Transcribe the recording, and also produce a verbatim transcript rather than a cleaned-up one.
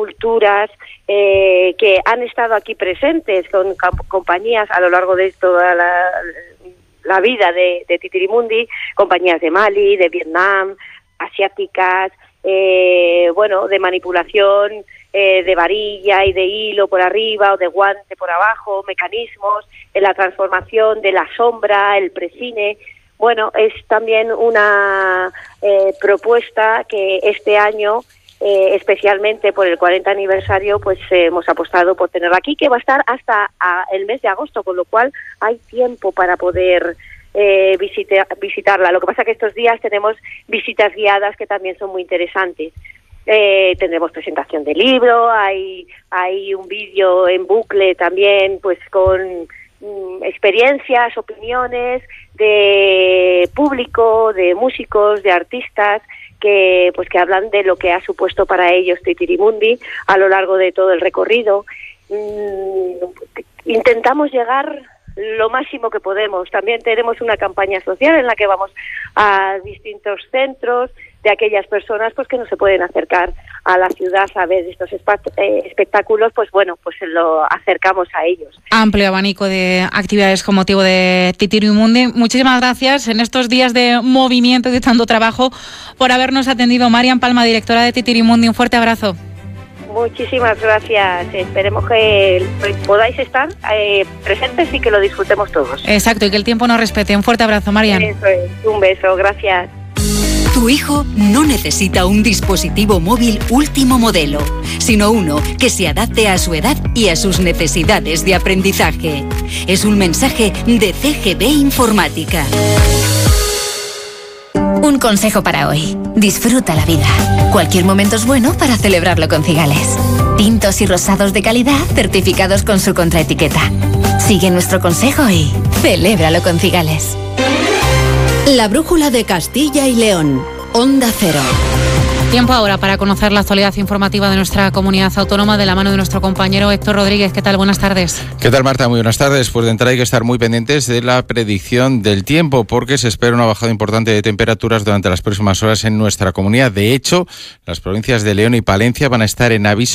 culturas eh, que han estado aquí presentes con compañías a lo largo de toda la, la vida de, de Titirimundi, compañías de Mali, de Vietnam, asiáticas, eh, bueno, de manipulación, eh, de varilla y de hilo por arriba o de guante por abajo, mecanismos, en la transformación de la sombra, el precine. Bueno, es también una eh, propuesta que este año, eh, especialmente por el cuarenta aniversario, pues eh, hemos apostado por tenerla aquí, que va a estar hasta a, el mes de agosto, con lo cual hay tiempo para poder eh, visita, visitarla. Lo que pasa es que estos días tenemos visitas guiadas que también son muy interesantes. Eh, tendremos presentación de libro, hay, hay un vídeo en bucle también, pues con mm, experiencias, opiniones de público, de músicos, de artistas que pues que hablan de lo que ha supuesto para ellos Titirimundi a lo largo de todo el recorrido. Mm, intentamos llegar lo máximo que podemos. También tenemos una campaña social en la que vamos a distintos centros de aquellas personas pues que no se pueden acercar a la ciudad a ver estos eh, espectáculos, pues bueno, pues lo acercamos a ellos. Amplio abanico de actividades con motivo de Titirimundi. Muchísimas gracias en estos días de movimiento y de tanto trabajo por habernos atendido. Marian Palma, directora de Titirimundi, un fuerte abrazo. Muchísimas gracias. Esperemos que podáis estar eh, presentes y que lo disfrutemos todos. Exacto, y que el tiempo nos respete. Un fuerte abrazo, Marian. Eso es. Un beso, gracias. Tu hijo no necesita un dispositivo móvil último modelo, sino uno que se adapte a su edad y a sus necesidades de aprendizaje. Es un mensaje de C G B Informática. Un consejo para hoy. Disfruta la vida. Cualquier momento es bueno para celebrarlo con Cigales. Tintos y rosados de calidad certificados con su contraetiqueta. Sigue nuestro consejo y celébralo con Cigales. La brújula de Castilla y León. Onda Cero. Tiempo ahora para conocer la actualidad informativa de nuestra comunidad autónoma de la mano de nuestro compañero Héctor Rodríguez. ¿Qué tal? Buenas tardes. ¿Qué tal, Marta? Muy buenas tardes. Pues de entrada hay que estar muy pendientes de la predicción del tiempo porque se espera una bajada importante de temperaturas durante las próximas horas en nuestra comunidad. De hecho, las provincias de León y Palencia van a estar en aviso